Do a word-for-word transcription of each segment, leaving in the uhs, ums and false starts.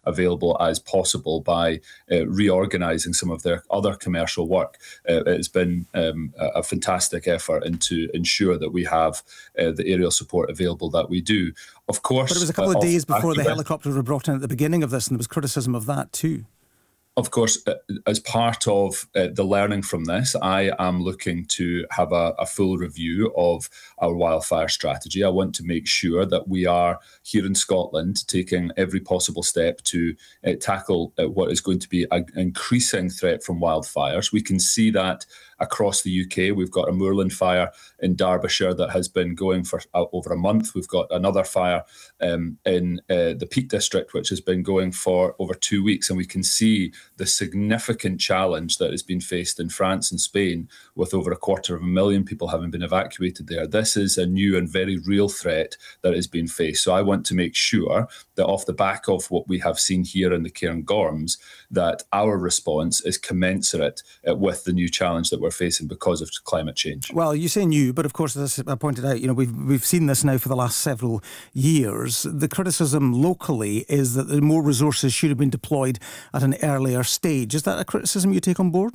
available as possible by uh, reorganising some of their other commercial work. Uh, it's been um, a, a fantastic effort into ensure that we have uh, the aerial support available that we do. Of course, but it was a couple uh, of days before the helicopters were brought in at the beginning of this, and there was criticism of that too. Of course, as part of uh, the learning from this, I am looking to have a, a full review of our wildfire strategy. I want to make sure that we are here in Scotland taking every possible step to uh, tackle uh, what is going to be an increasing threat from wildfires. We can see that across the U K. We've got a moorland fire in Derbyshire that has been going for uh, over a month. We've got another fire um, in uh, the Peak District, which has been going for over two weeks. And we can see the significant challenge that has been faced in France and Spain, with over a quarter of a million people having been evacuated there. This is a new and very real threat that is being faced. So I want to make sure that off the back of what we have seen here in the Cairngorms, that our response is commensurate uh, with the new challenge that we're facing because of climate change. Well, you say new, but of course, as I pointed out, you know, we've we've seen this now for the last several years. The criticism locally is that more resources should have been deployed at an earlier stage. Is that a criticism you take on board?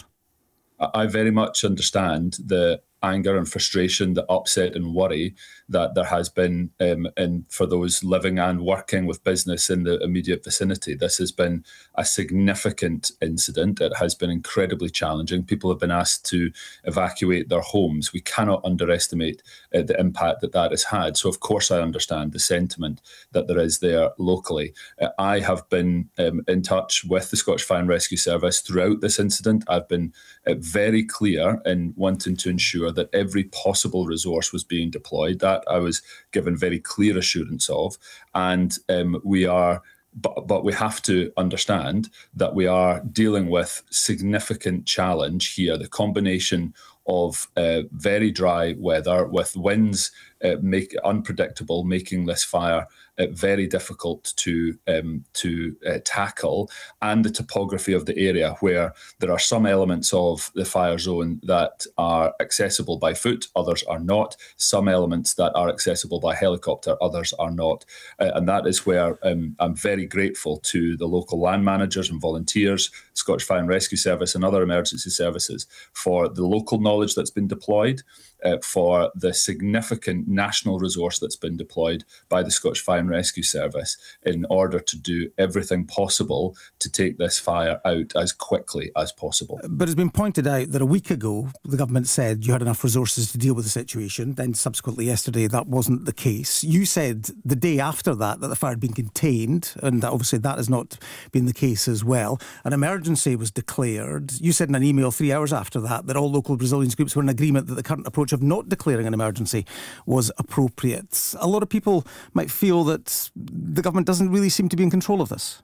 I very much understand the anger and frustration, the upset and worry that there has been um, in, for those living and working with business in the immediate vicinity. This has been a significant incident. It has been incredibly challenging. People have been asked to evacuate their homes. We cannot underestimate uh, the impact that that has had. So, of course, I understand the sentiment that there is there locally. Uh, I have been um, in touch with the Scottish Fire and Rescue Service throughout this incident. I've been uh, very clear in wanting to ensure that every possible resource was being deployed. That I was given very clear assurance of. And um, we are, but, but we have to understand that we are dealing with significant challenge here. The combination of uh, very dry weather with winds uh, make unpredictable, making this fire uh, very difficult to um, to uh, tackle, and the topography of the area, where there are some elements of the fire zone that are accessible by foot, others are not. Some elements that are accessible by helicopter, others are not. Uh, and that is where um, I'm very grateful to the local land managers and volunteers, Scottish Fire and Rescue Service and other emergency services for the local knowledge that's been deployed, uh, for the significant national resource that's been deployed by the Scottish Fire and Rescue Service in order to do everything possible to take this fire out as quickly as possible. But it's been pointed out that a week ago, the government said you had enough resources to deal with the situation. Then subsequently yesterday, that wasn't the case. You said the day after that that the fire had been contained, and that obviously that has not been the case as well. An emergency was declared. You said in an email three hours after that that all local resilience groups were in agreement that the current approach of not declaring an emergency was appropriate. A lot of people might feel that the government doesn't really seem to be in control of this.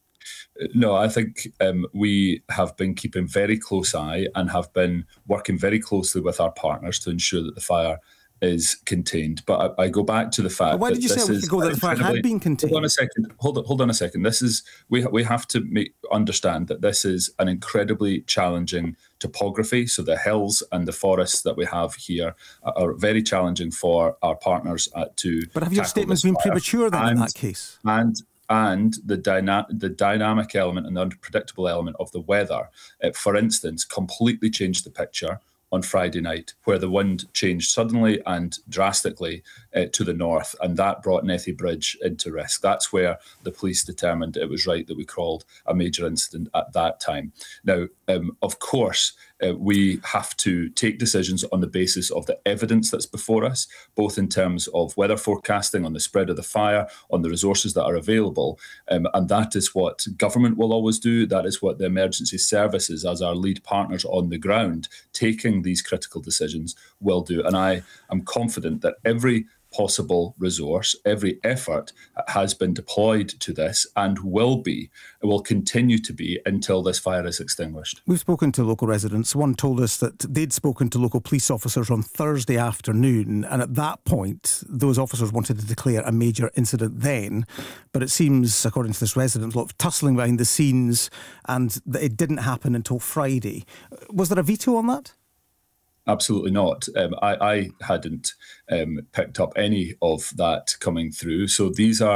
No, I think um, we have been keeping very close eye and have been working very closely with our partners to ensure that the fire is contained. But I, I go back to the fact but why that did you this say a week ago that the fire had been contained? Hold on a second. Hold on, hold on a second. This is we we have to make understand that this is an incredibly challenging topography. So the hills and the forests that we have here are, are very challenging for our partners uh, to. But have your statements been premature then and, in that case? And. And the, dyna- the dynamic element and the unpredictable element of the weather, uh, for instance, completely changed the picture on Friday night, where the wind changed suddenly and drastically uh, to the north, and that brought Nethy Bridge into risk. That's where the police determined it was right that we called a major incident at that time. Now, um, of course, uh, we have to take decisions on the basis of the evidence that's before us, both in terms of weather forecasting, on the spread of the fire, on the resources that are available. Um, and that is what government will always do. That is what the emergency services, as our lead partners on the ground, taking these critical decisions, will do. And I am confident that every possible resource, every effort has been deployed to this and will be, will continue to be until this fire is extinguished. We've spoken to local residents. One told us that they'd spoken to local police officers on Thursday afternoon, and at that point, those officers wanted to declare a major incident then. But it seems, according to this resident, a lot of tussling behind the scenes, and that it didn't happen until Friday. Was there a veto on that? Absolutely not. Um, I, I hadn't um, picked up any of that coming through. So these are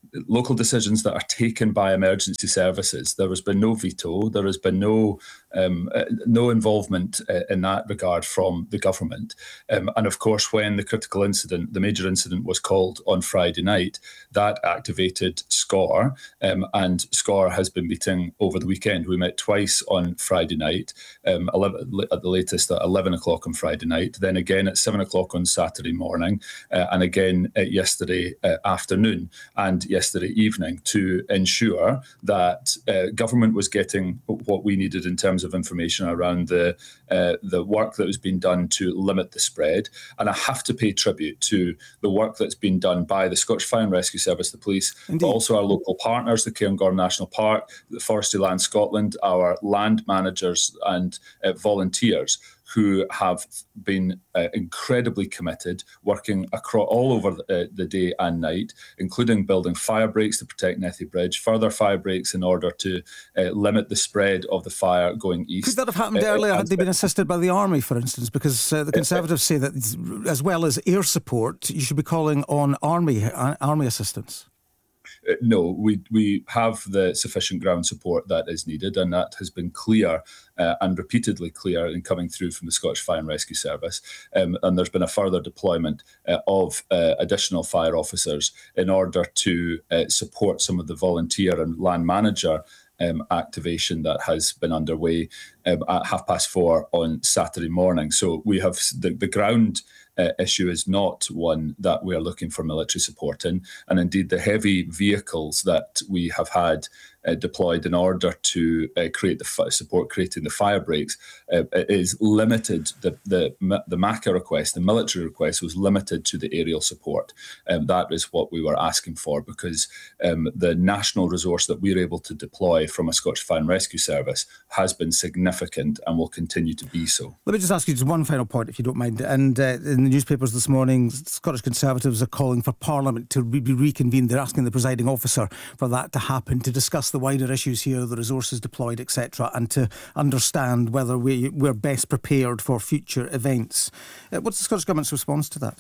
local decisions that are taken by emergency services. There has been no veto. There has been no um, uh, no involvement uh, in that regard from the government. Um, and of course, when the critical incident, the major incident, was called on Friday night, that activated SCORE, um, and SCORE has been meeting over the weekend. We met twice on Friday night, um, eleven, at the latest at eleven o'clock on Friday night, then again at seven o'clock on Saturday morning, uh, and again uh, yesterday uh, afternoon and yesterday evening, to ensure that uh, government was getting what we needed in terms of information around the uh, the work that was being done to limit the spread. And I have to pay tribute to the work that's been done by the Scottish Fire and Rescue Service, the police, Indeed. But also our local partners, the Cairngorm National Park, the Forestry Land Scotland, our land managers and uh, volunteers, who have been uh, incredibly committed, working across all over the, uh, the day and night, including building fire breaks to protect Nethy Bridge, further fire breaks in order to uh, limit the spread of the fire going east. Could that have happened uh, earlier had they been assisted by the Army, for instance? Because uh, the Conservatives say that as well as air support, you should be calling on Army uh, Army assistance. Uh, no, we we have the sufficient ground support that is needed, and that has been clear uh, and repeatedly clear in coming through from the Scottish Fire and Rescue Service. Um, and there's been a further deployment uh, of uh, additional fire officers in order to uh, support some of the volunteer and land manager Um, activation that has been underway um, at half past four on Saturday morning. So we have the, the ground uh, issue is not one that we are looking for military support in. And indeed, the heavy vehicles that we have had uh, deployed in order to uh, create the f- support, creating the fire breaks, uh, is limited. The, the the M A C A request, the military request, was limited to the aerial support. Um, that is what we were asking for, because um, the national resource that we're able to deploy from a Scottish Fire and Rescue Service has been significant and will continue to be so. Let me just ask you just one final point, if you don't mind. And uh, in the newspapers this morning, Scottish Conservatives are calling for Parliament to be reconvened. They're asking the presiding officer for that to happen, to discuss the wider issues here, the resources deployed, et cetera, and to understand whether we, we're best prepared for future events. Uh, what's the Scottish Government's response to that?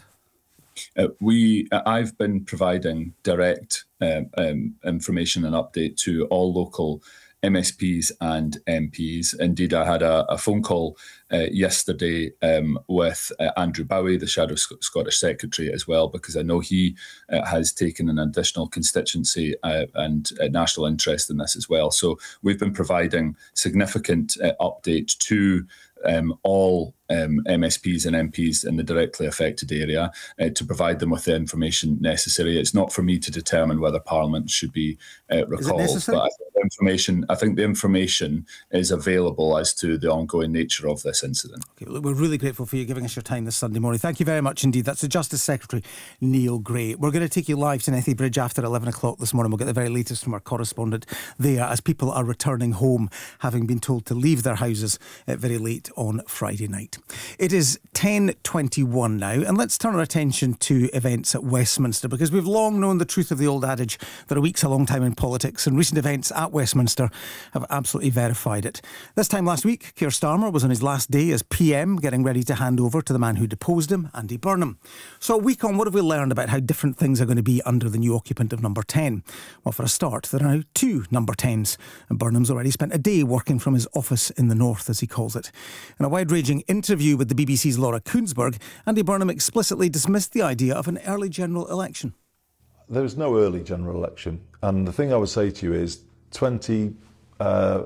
Uh, we, uh, I've been providing direct um, um, information and update to all local M S Ps and M Ps. Indeed, I had a, a phone call uh, yesterday um, with uh, Andrew Bowie, the Shadow Sc- Scottish Secretary, as well, because I know he uh, has taken an additional constituency uh, and uh, national interest in this as well. So we've been providing significant uh, update to Um, all um, M S Ps and M Ps in the directly affected area uh, to provide them with the information necessary. It's not for me to determine whether Parliament should be uh, recalled, but I think the information, I think the information is available as to the ongoing nature of this incident. Okay, well, we're really grateful for you giving us your time this Sunday morning. Thank you very much indeed. That's the Justice Secretary, Neil Gray. We're going to take you live to Nethy Bridge after eleven o'clock this morning. We'll get the very latest from our correspondent there as people are returning home, having been told to leave their houses uh, very late on Friday night. It is ten twenty-one now, and let's turn our attention to events at Westminster, because we've long known the truth of the old adage that a week's a long time in politics, and recent events at Westminster have absolutely verified it. This time last week, Keir Starmer was on his last day as P M, getting ready to hand over to the man who deposed him, Andy Burnham. So a week on, what have we learned about how different things are going to be under the new occupant of number ten? Well, for a start, there are now two number tens, and Burnham's already spent a day working from his office in the north, as he calls it. In a wide-ranging interview with the B B C's Laura Koonsberg, Andy Burnham explicitly dismissed the idea of an early general election. There is no early general election, and the thing I would say to you is twenty uh,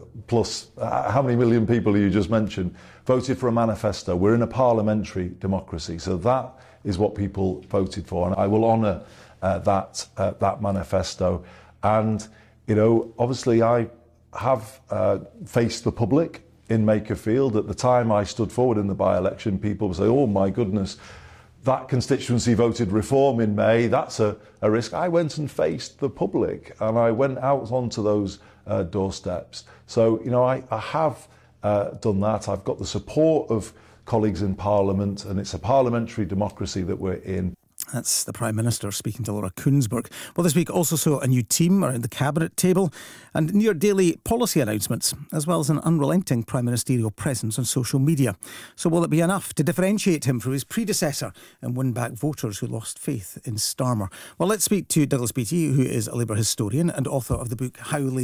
plus, uh, how many million people you just mentioned, voted for a manifesto. We're in a parliamentary democracy, so that is what people voted for, and I will honour uh, that uh, that manifesto. And, you know, obviously I have uh, faced the public in Makerfield. At the time I stood forward in the by-election, people would say, oh my goodness, that constituency voted reform in May, that's a, a risk. I went and faced the public, and I went out onto those uh, doorsteps. So, you know, I, I have uh, done that. I've got the support of colleagues in Parliament, and it's a parliamentary democracy that we're in. That's the Prime Minister speaking to Laura Kuenssberg. Well, this week also saw a new team around the Cabinet table and near daily policy announcements, as well as an unrelenting prime ministerial presence on social media. So will it be enough to differentiate him from his predecessor and win back voters who lost faith in Starmer? Well, let's speak to Douglas Beattie, who is a Labour historian and author of the book How Labour